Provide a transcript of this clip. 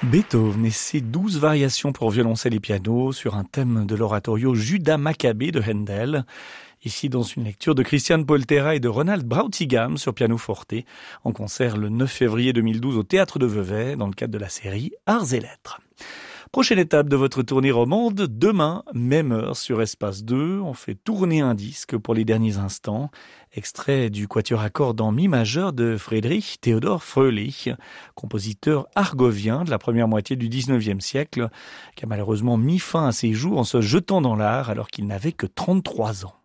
Beethoven et ses 12 variations pour violoncelle et piano sur un thème de l'oratorio Judas Maccabée de Handel. Ici dans une lecture de Christian Poltera et de Ronald Brautigam sur piano forte, en concert le 9 février 2012 au Théâtre de Vevey dans le cadre de la série Arts et Lettres. Prochaine étape de votre tournée romande, demain, même heure sur Espace 2, on fait tourner un disque pour les derniers instants, extrait du quatuor à cordes en mi majeur de Friedrich Theodor Fröhlich, compositeur argovien de la première moitié du 19e siècle, qui a malheureusement mis fin à ses jours en se jetant dans l'art alors qu'il n'avait que 33 ans.